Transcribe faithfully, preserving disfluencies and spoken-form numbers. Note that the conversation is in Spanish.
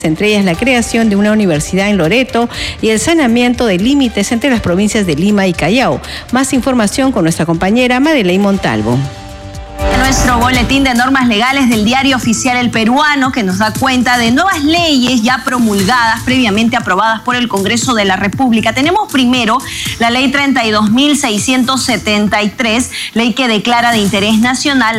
entre ellas la creación de una universidad en Loreto y el saneamiento de límites entre las provincias de Lima y Callao. Más información con nuestra compañera Madeleine Montalvo. Nuestro boletín de normas legales del Diario Oficial El Peruano, que nos da cuenta de nuevas leyes ya promulgadas, previamente aprobadas por el Congreso de la República. Tenemos primero la Ley treinta y dos mil seiscientos setenta y tres, ley que declara de interés nacional